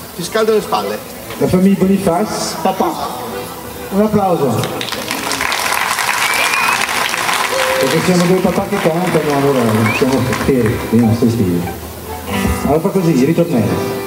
ti scaldo le spalle. La famiglia Boniface, Papà. un applauso. Perché siamo due papà che cantano, allora siamo fieri dei nostri stili. Allora fa così, ritornello.